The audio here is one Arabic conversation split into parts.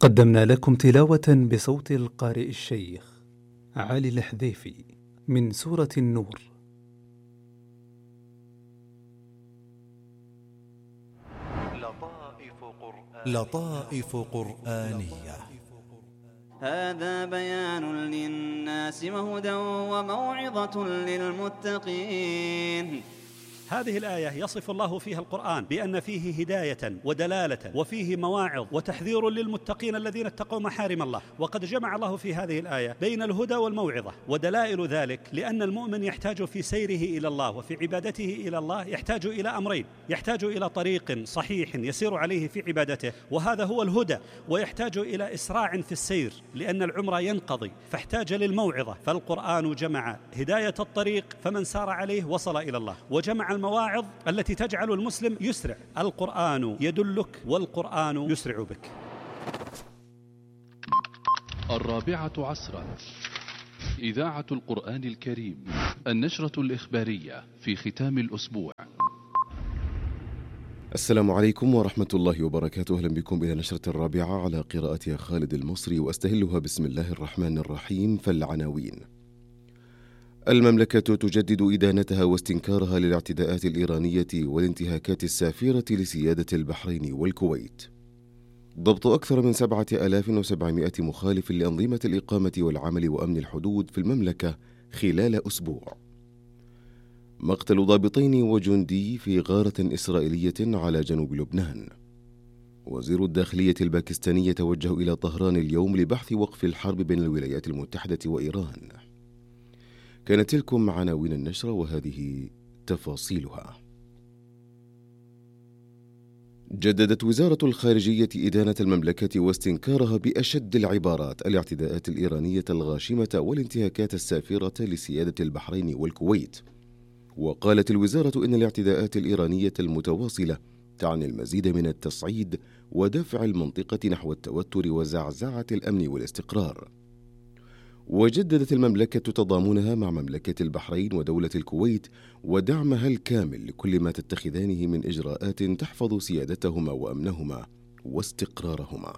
قدمنا لكم تلاوة بصوت القارئ الشيخ علي الحذيفي من سورة النور. لطائف قرآنية. هذا بيان للناس وهدى وموعظة للمتقين. هذه الآية يصف الله فيها القرآن بأن فيه هداية ودلالة وفيه مواعظ وتحذير للمتقين الذين اتقوا محارم الله. وقد جمع الله في هذه الآية بين الهدى والموعظة، ودلائل ذلك لأن المؤمن يحتاج في سيره إلى الله وفي عبادته إلى الله يحتاج إلى أمرين: يحتاج إلى طريق صحيح يسير عليه في عبادته، وهذا هو الهدى، ويحتاج إلى إسراع في السير لأن العمر ينقضي فاحتاج للموعظة. فالقرآن جمع هداية الطريق فمن سار عليه وصل إلى الله، وجمع المواعظ التي تجعل المسلم يسرع. القرآن يدلك والقرآن يسرع بك. 4 إذاعة القرآن الكريم، النشرة الإخبارية في ختام الأسبوع. السلام عليكم ورحمة الله وبركاته. أهلا بكم إلى نشرة 4 على قراءتها خالد المصري، وأستهلها بسم الله الرحمن الرحيم. فالعناوين: المملكة تجدد إدانتها واستنكارها للاعتداءات الإيرانية والانتهاكات السافرة لسيادة البحرين والكويت. ضبط أكثر من 7700 مخالف لأنظمة الإقامة والعمل وأمن الحدود في المملكة خلال أسبوع. مقتل ضابطين وجندي في غارة إسرائيلية على جنوب لبنان. وزير الداخلية الباكستاني يتوجه إلى طهران اليوم لبحث وقف الحرب بين الولايات المتحدة وإيران. كانت تلكم عناوين النشرة وهذه تفاصيلها. جددت وزارة الخارجية إدانة المملكة واستنكارها بأشد العبارات الاعتداءات الإيرانية الغاشمة والانتهاكات السافرة لسيادة البحرين والكويت. وقالت الوزارة إن الاعتداءات الإيرانية المتواصلة تعني المزيد من التصعيد ودفع المنطقة نحو التوتر وزعزعة الأمن والاستقرار. وجددت المملكة تضامنها مع مملكة البحرين ودولة الكويت ودعمها الكامل لكل ما تتخذانه من إجراءات تحفظ سيادتهما وأمنهما واستقرارهما.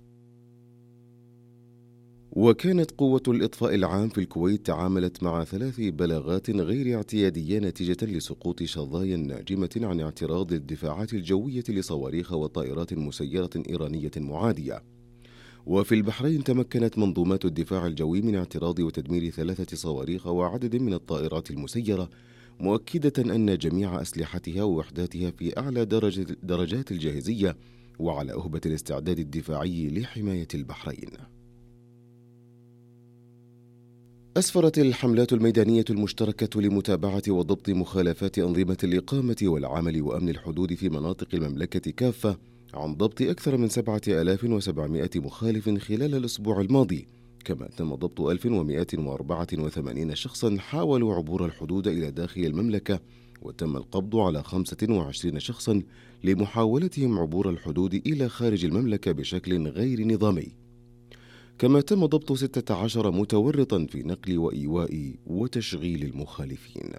وكانت قوة الإطفاء العام في الكويت تعاملت مع 3 بلاغات غير اعتيادية نتيجة لسقوط شظايا ناجمة عن اعتراض الدفاعات الجوية لصواريخ وطائرات مسيرة إيرانية معادية. وفي البحرين تمكنت منظومات الدفاع الجوي من اعتراض وتدمير 3 صواريخ وعدد من الطائرات المسيرة، مؤكدة أن جميع أسلحتها ووحداتها في أعلى درجات الجاهزية وعلى أهبة الاستعداد الدفاعي لحماية البحرين. أسفرت الحملات الميدانية المشتركة لمتابعة وضبط مخالفات أنظمة الإقامة والعمل وأمن الحدود في مناطق المملكة كافة عن ضبط أكثر من 7700 مخالف خلال الأسبوع الماضي، كما تم ضبط 1184 شخصا حاولوا عبور الحدود إلى داخل المملكة، وتم القبض على 25 شخصا لمحاولتهم عبور الحدود إلى خارج المملكة بشكل غير نظامي. كما تم ضبط 16 متورطا في نقل وإيواء وتشغيل المخالفين.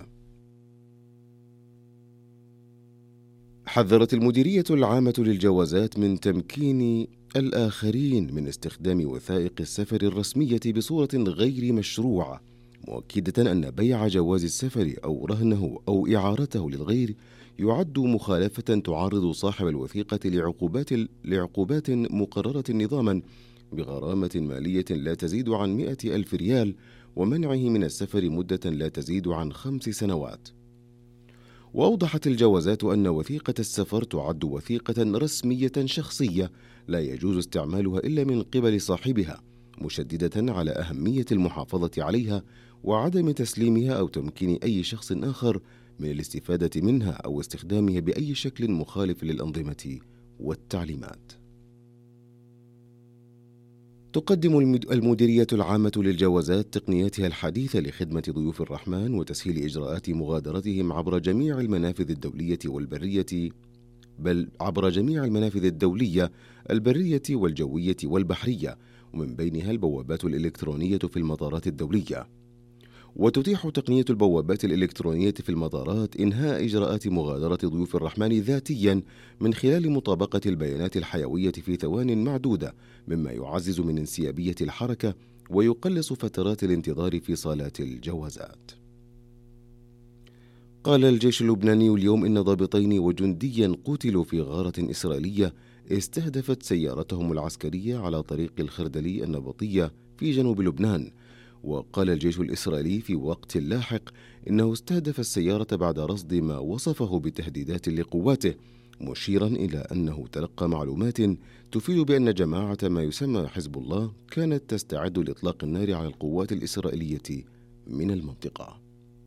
حذرت المديرية العامة للجوازات من تمكين الآخرين من استخدام وثائق السفر الرسمية بصورة غير مشروعة، مؤكدة أن بيع جواز السفر أو رهنه أو إعارته للغير يعد مخالفة تعرض صاحب الوثيقة لعقوبات مقررة نظاما بغرامة مالية لا تزيد عن 100,000 ريال ومنعه من السفر مدة لا تزيد عن 5 سنوات. وأوضحت الجوازات أن وثيقة السفر تعد وثيقة رسمية شخصية لا يجوز استعمالها إلا من قبل صاحبها، مشددة على أهمية المحافظة عليها وعدم تسليمها أو تمكين أي شخص آخر من الاستفادة منها أو استخدامها بأي شكل مخالف للأنظمة والتعليمات. تقدم المديرية العامة للجوازات تقنياتها الحديثة لخدمة ضيوف الرحمن وتسهيل إجراءات مغادرتهم عبر جميع المنافذ الدولية والبرية، عبر جميع المنافذ الدولية البرية والجوية والبحرية، ومن بينها البوابات الإلكترونية في المطارات الدولية. وتتيح تقنية البوابات الإلكترونية في المطارات إنهاء إجراءات مغادرة ضيوف الرحمن ذاتيا من خلال مطابقة البيانات الحيوية في ثوان معدودة، مما يعزز من انسيابية الحركة ويقلص فترات الانتظار في صالات الجوازات. قال الجيش اللبناني اليوم إن ضابطين وجنديا قتلوا في غارة إسرائيلية استهدفت سيارتهم العسكرية على طريق الخردلي النبطية في جنوب لبنان. وقال الجيش الإسرائيلي في وقت لاحق إنه استهدف السيارة بعد رصد ما وصفه بتهديدات لقواته، مشيرا إلى أنه تلقى معلومات تفيد بأن جماعة ما يسمى حزب الله كانت تستعد لإطلاق النار على القوات الإسرائيلية من المنطقة.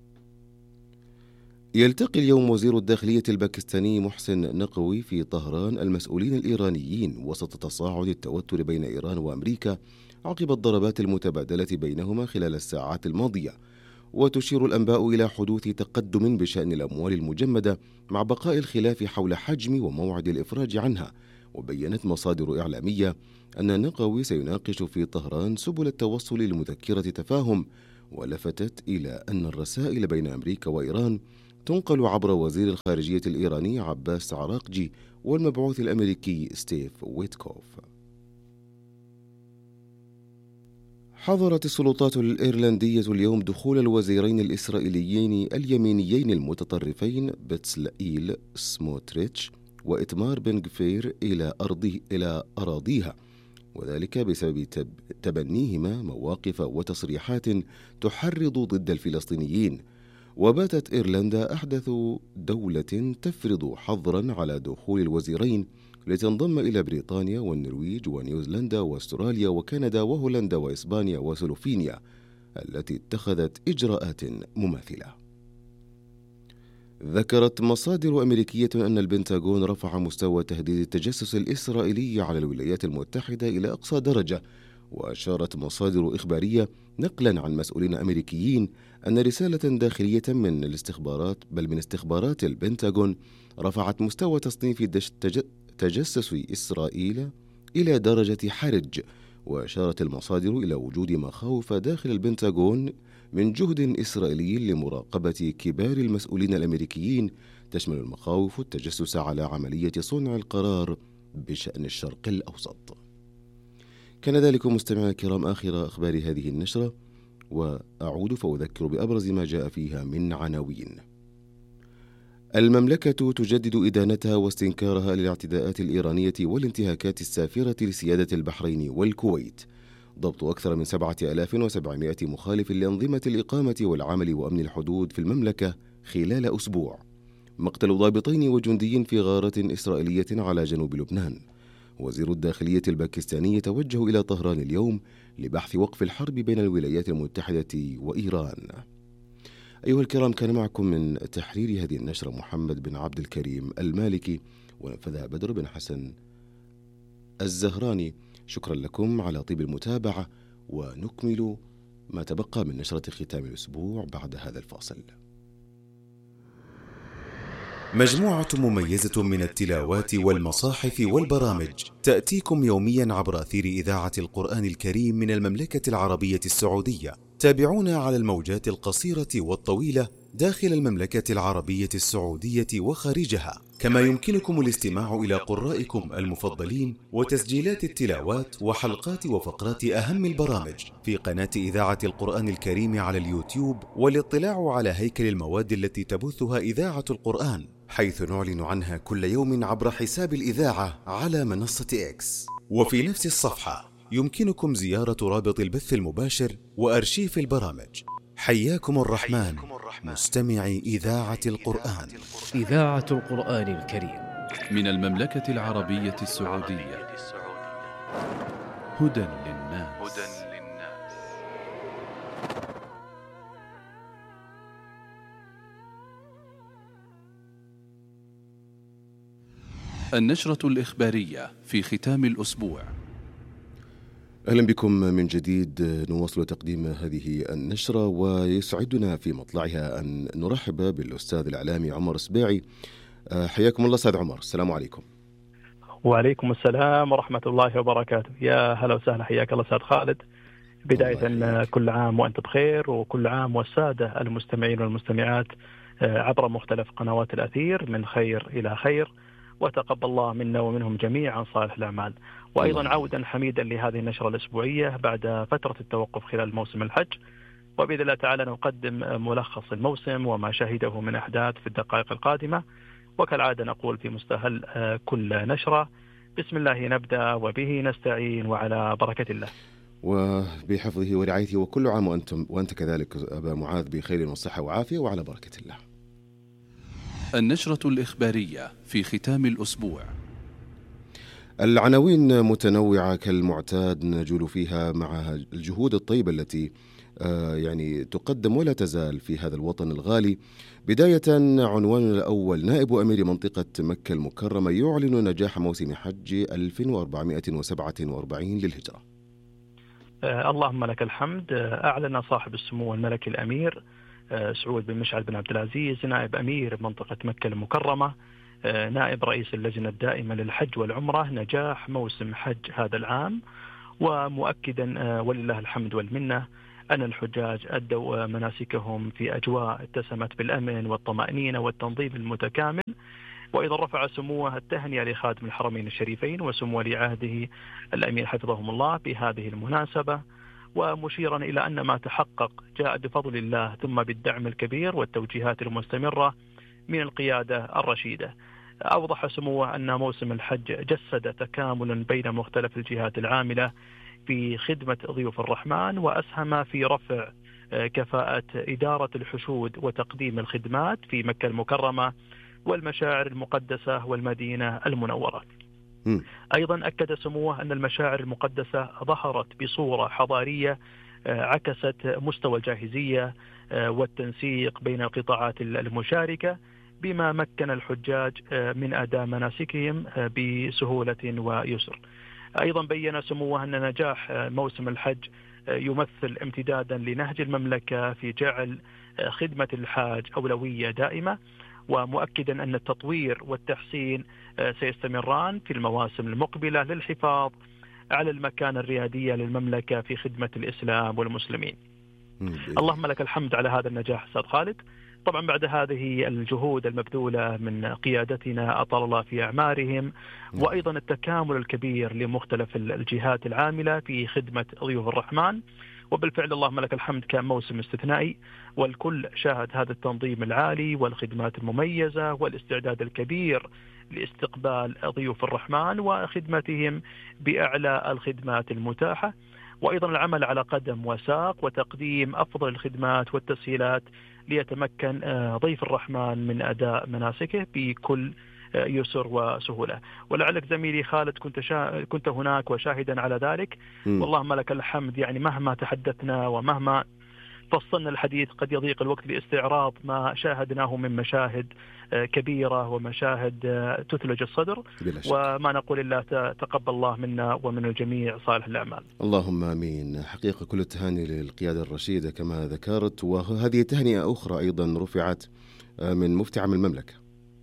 يلتقي اليوم وزير الداخلية الباكستاني محسن نقوي في طهران المسؤولين الإيرانيين وسط تصاعد التوتر بين إيران وأمريكا عقب الضربات المتبادلة بينهما خلال الساعات الماضية. وتشير الأنباء إلى حدوث تقدم بشأن الأموال المجمدة مع بقاء الخلاف حول حجم وموعد الإفراج عنها. وبيّنت مصادر إعلامية أن نقوي سيناقش في طهران سبل التوصل لمذكرة تفاهم، ولفتت إلى أن الرسائل بين أمريكا وإيران تنقل عبر وزير الخارجية الإيراني عباس عراقجي والمبعوث الأمريكي ستيف ويتكوف. حظرت السلطات الإيرلندية اليوم دخول الوزيرين الإسرائيليين اليمينيين المتطرفين بتسلائيل سموتريتش وإتمار بن غفير إلى أراضيها، وذلك بسبب تبنيهما مواقف وتصريحات تحرض ضد الفلسطينيين. وباتت إيرلندا أحدث دولة تفرض حظرا على دخول الوزيرين لتنضم إلى بريطانيا والنرويج ونيوزيلندا واستراليا وكندا وهولندا وإسبانيا وسلوفينيا التي اتخذت إجراءات مماثلة. ذكرت مصادر أمريكية أن البنتاغون رفع مستوى تهديد التجسس الإسرائيلي على الولايات المتحدة إلى أقصى درجة. وأشارت مصادر إخبارية نقلا عن مسؤولين أمريكيين أن رسالة داخلية من استخبارات البنتاغون رفعت مستوى تصنيف تجسس إسرائيل إلى درجة حرج. وأشارت المصادر إلى وجود مخاوف داخل البنتاغون من جهد إسرائيلي لمراقبة كبار المسؤولين الأمريكيين، تشمل المخاوف التجسس على عملية صنع القرار بشأن الشرق الأوسط. كان ذلك مستمعينا الكرام آخر أخبار هذه النشرة، وأعود فأذكر بأبرز ما جاء فيها من عناوين. المملكة تجدد إدانتها واستنكارها للاعتداءات الإيرانية والانتهاكات السافرة لسيادة البحرين والكويت. ضبط أكثر من 7700 مخالف لأنظمة الإقامة والعمل وأمن الحدود في المملكة خلال أسبوع. مقتل ضابطين وجندي في غارة إسرائيلية على جنوب لبنان. وزير الداخلية الباكستاني يتوجه إلى طهران اليوم لبحث وقف الحرب بين الولايات المتحدة وإيران. أيها الكرام، كان معكم من تحرير هذه النشرة محمد بن عبد الكريم المالكي، ونفذها بدر بن حسن الزهراني. شكرا لكم على طيب المتابعة، ونكمل ما تبقى من نشرة ختام الأسبوع بعد هذا الفاصل. مجموعة مميزة من التلاوات والمصاحف والبرامج تأتيكم يوميا عبر أثير إذاعة القرآن الكريم من المملكة العربية السعودية. تابعونا على الموجات القصيرة والطويلة داخل المملكة العربية السعودية وخارجها، كما يمكنكم الاستماع إلى قرائكم المفضلين وتسجيلات التلاوات وحلقات وفقرات أهم البرامج في قناة إذاعة القرآن الكريم على اليوتيوب، والاطلاع على هيكل المواد التي تبثها إذاعة القرآن، حيث نعلن عنها كل يوم عبر حساب الإذاعة على منصة إكس. وفي نفس الصفحة يمكنكم زيارة رابط البث المباشر وأرشيف البرامج. حياكم الرحمن مستمعي إذاعة القرآن. إذاعة القرآن الكريم من المملكة العربية السعودية. هدى للناس. النشرة الإخبارية في ختام الأسبوع. أهلا بكم من جديد، نواصل تقديم هذه النشرة، ويسعدنا في مطلعها أن نرحب بالأستاذ الإعلامي عمر السباعي. حياكم الله أستاذ عمر، السلام عليكم. وعليكم السلام ورحمة الله وبركاته. يا هلا وسهلا، حياك الله أستاذ خالد. بداية كل عام وأنت بخير، وكل عام والسادة المستمعين والمستمعات عبر مختلف قنوات الأثير من خير إلى خير، وتقبل الله منا ومنهم جميعا صالح الأعمال. وأيضا عودا حميدا لهذه النشرة الأسبوعية بعد فترة التوقف خلال موسم الحج، وبإذن الله تعالى نقدم ملخص الموسم وما شهده من أحداث في الدقائق القادمة. وكالعادة نقول في مستهل كل نشرة: بسم الله نبدأ وبه نستعين وعلى بركة الله. وبحفظه ورعايته، وكل عام وأنت كذلك أبا معاذ بخير وصحة وعافية وعلى بركة الله. النشرة الإخبارية في ختام الأسبوع. العناوين متنوعة كالمعتاد، نجول فيها مع الجهود الطيبة التي تقدم ولا تزال في هذا الوطن الغالي. بداية عنوان الأول: نائب أمير منطقة مكة المكرمة يعلن نجاح موسم حج 1447 للهجرة. اللهم لك الحمد. أعلن صاحب السمو الملكي الأمير سعود بن مشعل بن عبد العزيز نائب أمير منطقة مكة المكرمة نائب رئيس اللجنة الدائمة للحج والعمرة نجاح موسم حج هذا العام، ومؤكدا ولله الحمد والمنة أن الحجاج أدوا مناسكهم في أجواء اتسمت بالأمن والطمأنينة والتنظيم المتكامل. وإذا رفع سموه التهنئة لخادم الحرمين الشريفين وسمو ولي عهده الأمير حفظهم الله بهذه المناسبة، ومشيرا إلى أن ما تحقق جاء بفضل الله ثم بالدعم الكبير والتوجيهات المستمرة من القيادة الرشيدة. أوضح سموه أن موسم الحج جسد تكاملا بين مختلف الجهات العاملة في خدمة ضيوف الرحمن، وأسهم في رفع كفاءة إدارة الحشود وتقديم الخدمات في مكة المكرمة والمشاعر المقدسة والمدينة المنورة. أيضا أكد سموه أن المشاعر المقدسة ظهرت بصورة حضارية عكست مستوى الجاهزية والتنسيق بين القطاعات المشاركة، بما مكن الحجاج من أداء مناسكهم بسهولة ويسر. أيضا بيّن سموه أن نجاح موسم الحج يمثل امتدادا لنهج المملكة في جعل خدمة الحاج أولوية دائمة، ومؤكدا أن التطوير والتحسين سيستمران في المواسم المقبلة للحفاظ على المكانة الريادية للمملكة في خدمة الإسلام والمسلمين. اللهم لك الحمد على هذا النجاح أستاذ خالد. طبعا بعد هذه الجهود المبذولة من قيادتنا أطال الله في أعمارهم، وأيضا التكامل الكبير لمختلف الجهات العاملة في خدمة ضيوف الرحمن، وبالفعل اللهم لك الحمد كان موسم استثنائي، والكل شاهد هذا التنظيم العالي والخدمات المميزة والاستعداد الكبير لاستقبال ضيوف الرحمن وخدمتهم بأعلى الخدمات المتاحة، وأيضا العمل على قدم وساق وتقديم أفضل الخدمات والتسهيلات ليتمكن ضيف الرحمن من أداء مناسكه بكل يسر وسهولة. ولعلك زميلي خالد كنت هناك وشاهدا على ذلك، واللهم لك الحمد. مهما تحدثنا ومهما فصلنا الحديث قد يضيق الوقت لاستعراض ما شاهدناه من مشاهد كبيرة ومشاهد تثلج الصدر، وما نقول إلا تقبل الله منا ومن الجميع صالح الأعمال. اللهم آمين. حقيقة كل التهاني للقيادة الرشيدة كما ذكرت، وهذه تهنئة أخرى أيضا رفعت من مفتي عام المملكة.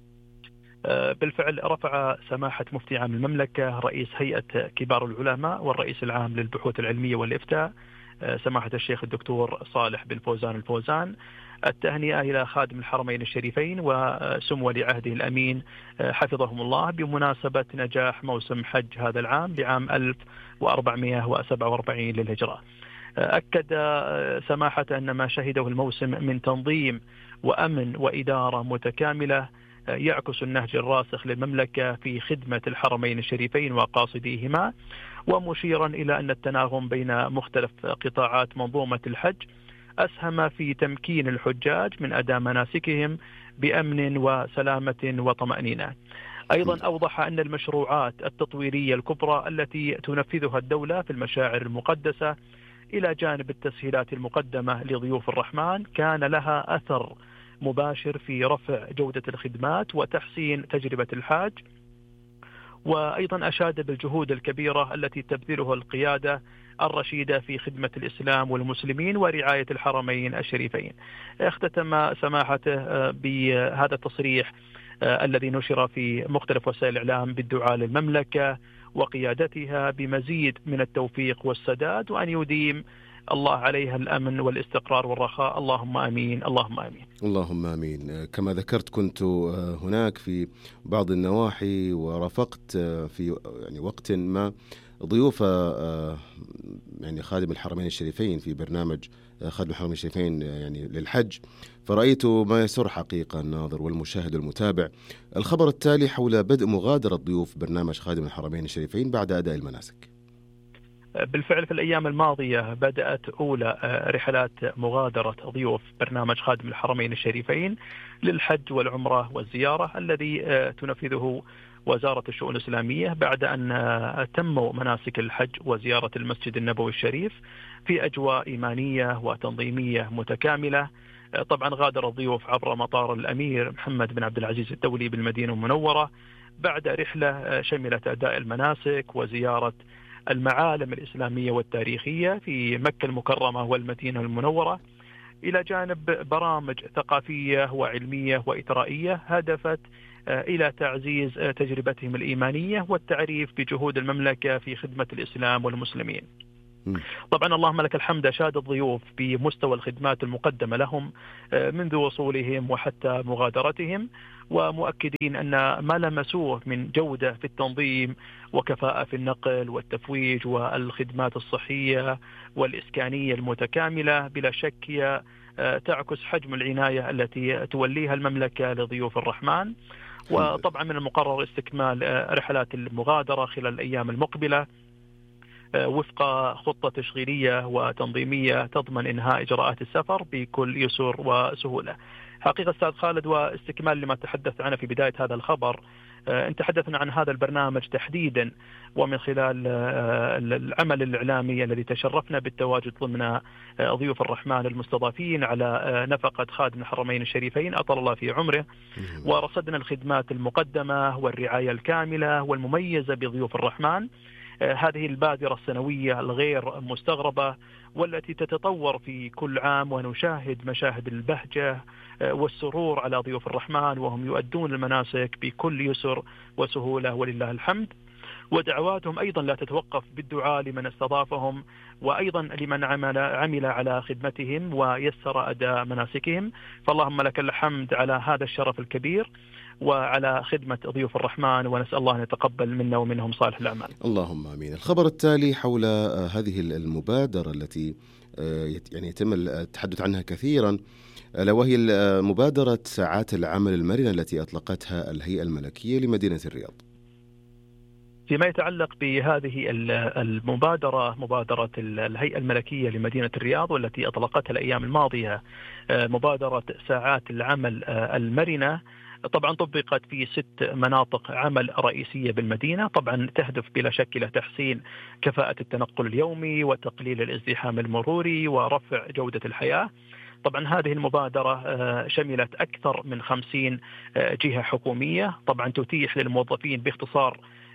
بالفعل رفع سماحة مفتي عام المملكة رئيس هيئة كبار العلماء والرئيس العام للبحوث العلمية والإفتاء سماحة الشيخ الدكتور صالح بن فوزان الفوزان التهنئة إلى خادم الحرمين الشريفين وسمو ولي عهده الأمين حفظهم الله بمناسبة نجاح موسم حج هذا العام لعام 1447 للهجرة. أكد سماحة أن ما شهده الموسم من تنظيم وأمن وإدارة متكاملة يعكس النهج الراسخ للمملكة في خدمة الحرمين الشريفين وقاصديهما، ومشيرا إلى أن التناغم بين مختلف قطاعات منظومة الحج أسهم في تمكين الحجاج من أداء مناسكهم بأمن وسلامة وطمأنينة. أيضا أوضح أن المشروعات التطويرية الكبرى التي تنفذها الدولة في المشاعر المقدسة إلى جانب التسهيلات المقدمة لضيوف الرحمن كان لها أثر مباشر في رفع جودة الخدمات وتحسين تجربة الحاج، وأيضا أشاد بالجهود الكبيرة التي تبذلها القيادة الرشيدة في خدمة الإسلام والمسلمين ورعاية الحرمين الشريفين. اختتم سماحته بهذا التصريح الذي نشر في مختلف وسائل الإعلام بالدعاء للمملكة وقيادتها بمزيد من التوفيق والسداد، وأن يديم الله عليها الأمن والاستقرار والرخاء. اللهم آمين، اللهم آمين. اللهم آمين. كما ذكرت كنت هناك في بعض النواحي، ورافقت في يعني وقت ما ضيوف يعني خادم الحرمين الشريفين في برنامج خادم الحرمين الشريفين يعني للحج، فرأيت ما يسر حقيقة الناظر والمشاهد والمتابع. الخبر التالي حول بدء مغادرة ضيوف برنامج خادم الحرمين الشريفين بعد أداء المناسك. بالفعل في الأيام الماضية بدأت أولى رحلات مغادرة ضيوف برنامج خادم الحرمين الشريفين للحج والعمرة والزيارة الذي تنفذه وزارة الشؤون الإسلامية بعد أن تموا مناسك الحج وزيارة المسجد النبوي الشريف في أجواء إيمانية وتنظيمية متكاملة. طبعا غادر الضيوف عبر مطار الأمير محمد بن عبد العزيز الدولي بالمدينة المنورة بعد رحلة شملت أداء المناسك وزيارة المعالم الإسلامية والتاريخية في مكة المكرمة والمدينة المنورة، إلى جانب برامج ثقافية وعلمية وإثرائية هدفت إلى تعزيز تجربتهم الإيمانية والتعريف بجهود المملكة في خدمة الإسلام والمسلمين. طبعا اللهم لك الحمد، أشاد الضيوف بمستوى الخدمات المقدمة لهم منذ وصولهم وحتى مغادرتهم، ومؤكدين أن ما لمسوه من جودة في التنظيم وكفاءة في النقل والتفويج والخدمات الصحية والإسكانية المتكاملة بلا شك هي تعكس حجم العناية التي توليها المملكة لضيوف الرحمن. وطبعا من المقرر استكمال رحلات المغادرة خلال الأيام المقبلة وفق خطة تشغيلية وتنظيمية تضمن إنهاء إجراءات السفر بكل يسر وسهولة. حقيقة أستاذ خالد، واستكمال لما تحدثت عنه في بداية هذا الخبر، إن تحدثنا عن هذا البرنامج تحديدا ومن خلال العمل الإعلامي الذي تشرفنا بالتواجد ضمن ضيوف الرحمن المستضافين على نفقة خادم الحرمين الشريفين أطال الله في عمره، ورصدنا الخدمات المقدمة والرعاية الكاملة والمميزة بضيوف الرحمن. هذه البادرة السنوية الغير مستغربة والتي تتطور في كل عام، ونشاهد مشاهد البهجة والسرور على ضيوف الرحمن وهم يؤدون المناسك بكل يسر وسهولة ولله الحمد. ودعواتهم أيضا لا تتوقف بالدعاء لمن استضافهم، وأيضا لمن عمل على خدمتهم ويسر أداء مناسكهم. فاللهم لك الحمد على هذا الشرف الكبير وعلى خدمة ضيوف الرحمن، ونسأل الله أن يتقبل منا ومنهم صالح الأعمال. اللهم آمين. الخبر التالي حول هذه المبادرة التي يعني يتم التحدث عنها كثيرا، ألا وهي مبادرة ساعات العمل المرنة التي أطلقتها الهيئة الملكية لمدينة الرياض. فيما يتعلق بهذه المبادرة، مبادرة الهيئة الملكية لمدينة الرياض والتي أطلقتها الأيام الماضية، مبادرة ساعات العمل المرنة، طبعا طبقت في 6 مناطق عمل رئيسية بالمدينة. طبعا تهدف بلا شك إلى تحسين كفاءة التنقل اليومي وتقليل الازدحام المروري ورفع جودة الحياة. طبعا هذه المبادرة شملت أكثر من 50 جهة حكومية، طبعا تتيح للموظفين باختصار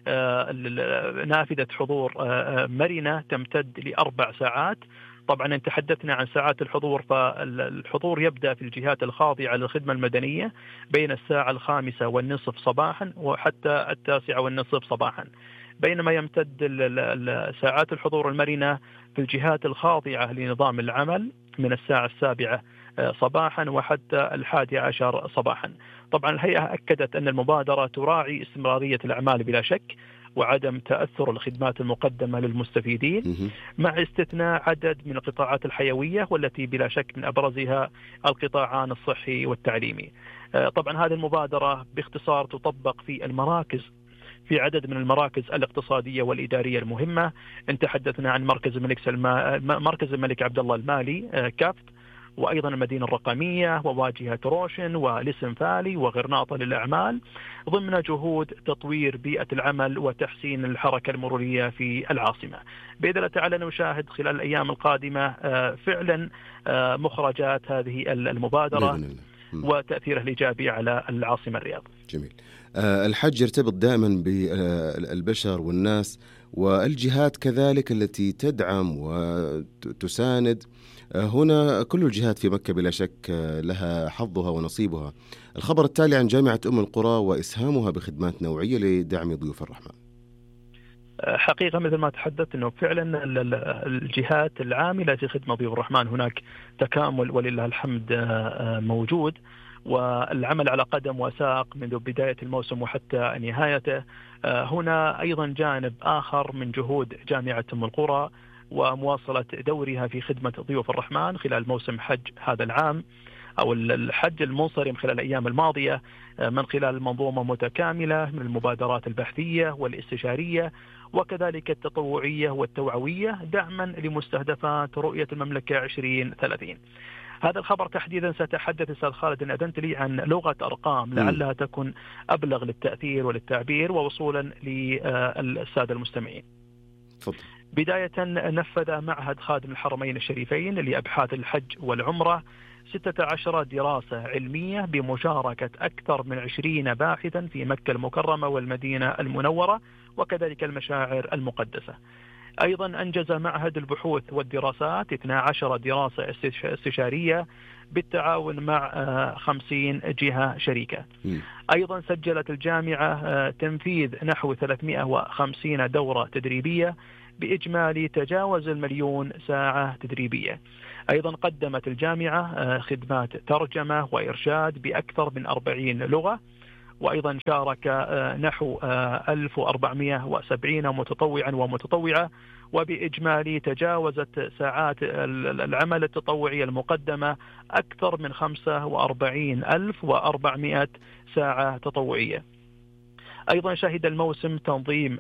نافذة حضور مرنة تمتد ل4 ساعات. طبعا إن تحدثنا عن ساعات الحضور، فالحضور يبدأ في الجهات الخاضعة للخدمة المدنية بين 5:30 صباحا وحتى 9:30 صباحا، بينما يمتد ساعات الحضور المرنة في الجهات الخاضعة لنظام العمل من 7:00 صباحا وحتى 11 صباحا. طبعا الهيئة أكدت أن المبادرة تراعي استمرارية الأعمال بلا شك وعدم تأثر الخدمات المقدمة للمستفيدين، مع استثناء عدد من القطاعات الحيوية والتي بلا شك من أبرزها القطاعان الصحي والتعليمي. طبعا هذه المبادرة باختصار تطبق في المراكز، في عدد من المراكز الاقتصادية والإدارية المهمة. إن تحدثنا عن مركز الملك عبد الله المالي كافت، وأيضا المدينة الرقمية وواجهة روشن والاسم فالي وغرناطة للأعمال، ضمن جهود تطوير بيئة العمل وتحسين الحركة المرورية في العاصمة. بإذن الله تعالى نشاهد خلال الأيام القادمة فعلا مخرجات هذه المبادرة وتأثيرها الإيجابي على العاصمة الرياض. جميل. الحج يرتبط دائما بالبشر والناس والجهات كذلك التي تدعم وتساند. هنا كل الجهات في مكة بلا شك لها حظها ونصيبها. الخبر التالي عن جامعة أم القرى وإسهامها بخدمات نوعية لدعم ضيوف الرحمن. حقيقة مثل ما تحدثت أنه فعلا الجهات العاملة في خدمة ضيوف الرحمن هناك تكامل ولله الحمد موجود، والعمل على قدم وساق منذ بداية الموسم وحتى نهايته. هنا أيضا جانب آخر من جهود جامعة أم القرى ومواصلة دورها في خدمة ضيوف الرحمن خلال موسم حج هذا العام أو الحج المنصرم خلال الأيام الماضية، من خلال منظومة متكاملة من المبادرات البحثية والاستشارية وكذلك التطوعية والتوعوية دعما لمستهدفات رؤية المملكة 2030. هذا الخبر تحديدا سأتحدث أستاذ خالد إن أذنت لي عن لغة أرقام لعلها تكون أبلغ للتأثير وللتعبير ووصولا للسادة المستمعين. فضل. بداية نفذ معهد خادم الحرمين الشريفين لأبحاث الحج والعمرة 16 دراسة علمية بمشاركة أكثر من 20 باحثا في مكة المكرمة والمدينة المنورة وكذلك المشاعر المقدسة. أيضا أنجز معهد البحوث والدراسات 12 دراسة استشارية بالتعاون مع 50 جهة شريكة. أيضا سجلت الجامعة تنفيذ نحو 350 دورة تدريبية بإجمالي تجاوز 1,000,000 ساعة تدريبية. أيضا قدمت الجامعة خدمات ترجمة وإرشاد بأكثر من 40 لغة، وأيضا شارك نحو 1470 متطوعا ومتطوعة، وبإجمالي تجاوزت ساعات العمل التطوعي المقدمة أكثر من 45,400 ساعة تطوعية. أيضا شهد الموسم تنظيم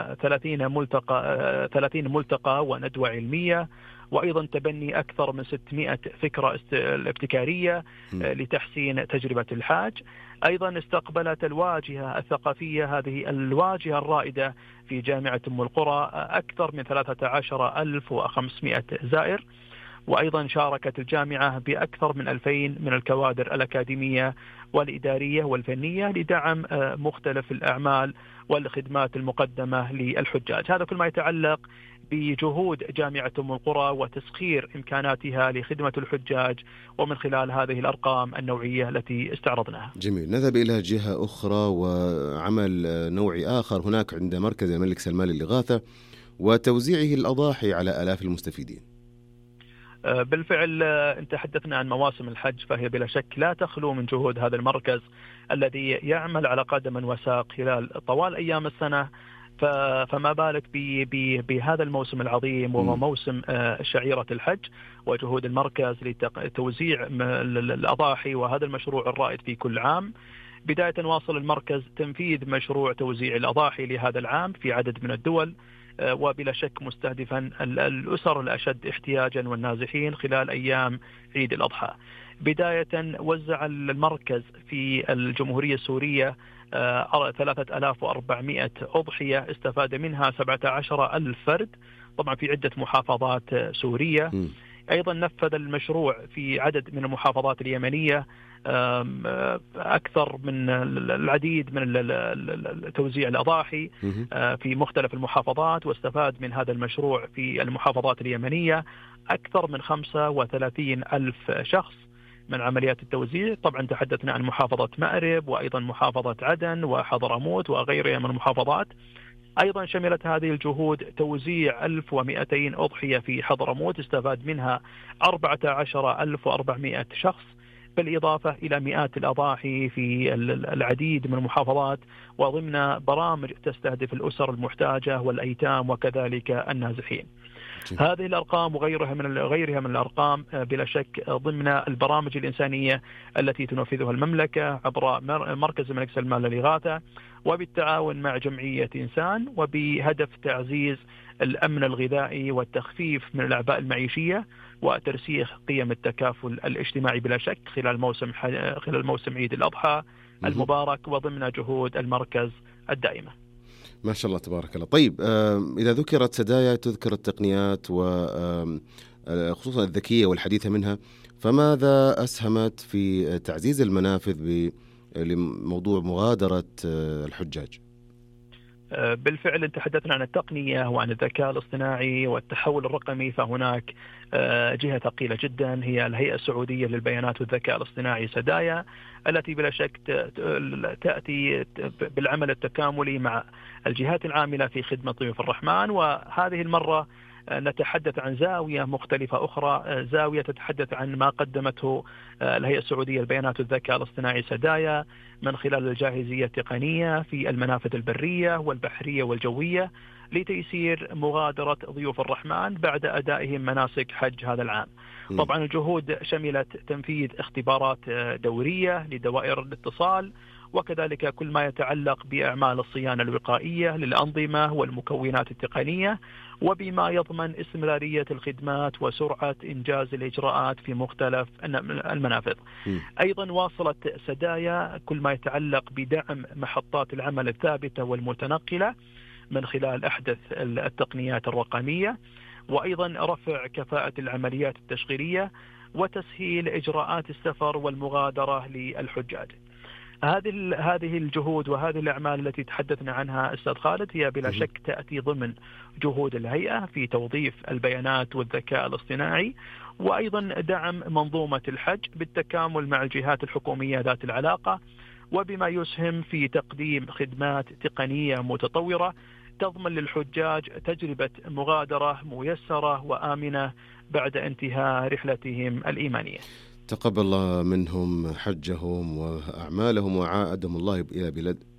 30 ملتقى وندوة علمية، وأيضا تبني أكثر من 600 فكرة ابتكارية لتحسين تجربة الحاج. أيضا استقبلت الواجهة الثقافية هذه الواجهة الرائدة في جامعة أم القرى أكثر من 13,500 زائر. وأيضا شاركت الجامعة بأكثر من 2000 من الكوادر الأكاديمية والإدارية والفنية لدعم مختلف الأعمال والخدمات المقدمة للحجاج. هذا كل ما يتعلق بجهود جامعة أم القرى وتسخير إمكاناتها لخدمة الحجاج ومن خلال هذه الأرقام النوعية التي استعرضناها. جميل. نذهب إلى جهة أخرى وعمل نوعي آخر هناك عند مركز الملك سلمان للإغاثة وتوزيعه الأضاحي على آلاف المستفيدين. بالفعل إن تحدثنا عن مواسم الحج فهي بلا شك لا تخلو من جهود هذا المركز الذي يعمل على قدم وساق خلال طوال أيام السنة، فما بالك بهذا الموسم العظيم وهو موسم شعيرة الحج وجهود المركز لتوزيع الأضاحي، وهذا المشروع الرائد في كل عام. بداية واصل المركز تنفيذ مشروع توزيع الأضاحي لهذا العام في عدد من الدول، وبلا شك مستهدفا الأسر الأشد احتياجا والنازحين خلال أيام عيد الأضحى. بداية وزع المركز في الجمهورية السورية 3,400 أضحية استفاد منها 17,000 فرد، طبعا في عدة محافظات سورية. أيضا نفذ المشروع في عدد من المحافظات اليمنية أكثر من العديد من توزيع الأضاحي في مختلف المحافظات، واستفاد من هذا المشروع في المحافظات اليمنية أكثر من 35,000 شخص من عمليات التوزيع. طبعا تحدثنا عن محافظة مأرب وأيضا محافظة عدن وحضرموت وغيرها من المحافظات. أيضا شملت هذه الجهود توزيع 1200 أضحية في حضرموت استفاد منها 14,400 شخص، بالإضافة إلى مئات الأضاحي في العديد من المحافظات وضمن برامج تستهدف الأسر المحتاجة والأيتام وكذلك النازحين. هذه الأرقام وغيرها من الأرقام بلا شك ضمن البرامج الإنسانية التي تنفذها المملكة عبر مركز الملك سلمان للإغاثة وبالتعاون مع جمعية إنسان، وبهدف تعزيز الأمن الغذائي والتخفيف من الأعباء المعيشية وترسيخ قيم التكافل الاجتماعي بلا شك خلال موسم عيد الأضحى المبارك وضمن جهود المركز الدائمة. ما شاء الله تبارك الله. طيب إذا ذكرت سدايا تذكر التقنيات وخصوصا الذكية والحديثة منها، فماذا أسهمت في تعزيز المنافذ لموضوع مغادرة الحجاج؟ بالفعل تحدثنا عن التقنية وعن الذكاء الاصطناعي والتحول الرقمي، فهناك جهة ثقيلة جدا هي الهيئة السعودية للبيانات والذكاء الاصطناعي سدايا، التي بلا شك تأتي بالعمل التكاملي مع الجهات العاملة في خدمة ضيوف الرحمن. وهذه المرة نتحدث عن زاوية مختلفة أخرى، زاوية تتحدث عن ما قدمته الهيئة السعودية للبيانات والذكاء الاصطناعي سدايا من خلال الجاهزية التقنية في المنافذ البرية والبحرية والجوية لتيسير مغادرة ضيوف الرحمن بعد أدائهم مناسك حج هذا العام. طبعا الجهود شملت تنفيذ اختبارات دورية لدوائر الاتصال، وكذلك كل ما يتعلق بأعمال الصيانة الوقائية للأنظمة والمكونات التقنية، وبما يضمن استمرارية الخدمات وسرعة إنجاز الإجراءات في مختلف المنافذ. أيضا واصلت سدايا كل ما يتعلق بدعم محطات العمل الثابتة والمتنقلة من خلال أحدث التقنيات الرقمية، وأيضا رفع كفاءة العمليات التشغيلية وتسهيل إجراءات السفر والمغادرة للحجاج. هذه الجهود وهذه الأعمال التي تحدثنا عنها أستاذ خالد هي بلا شك تأتي ضمن جهود الهيئة في توظيف البيانات والذكاء الاصطناعي، وأيضا دعم منظومة الحج بالتكامل مع الجهات الحكومية ذات العلاقة، وبما يسهم في تقديم خدمات تقنية متطورة تضمن للحجاج تجربة مغادرة ميسرة وآمنة بعد انتهاء رحلتهم الإيمانية. تقبل الله منهم حجهم وأعمالهم وعائدهم الله إلى بلاد